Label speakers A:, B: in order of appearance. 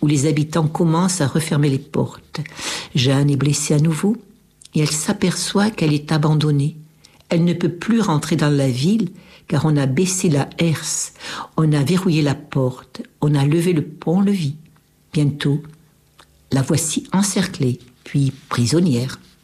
A: où les habitants commencent à refermer les portes. Jeanne est blessée à nouveau et elle s'aperçoit qu'elle est abandonnée. Elle ne peut plus rentrer dans la ville car on a baissé la herse, on a verrouillé la porte, on a levé le pont-levis. Bientôt, la voici encerclée, puis prisonnière.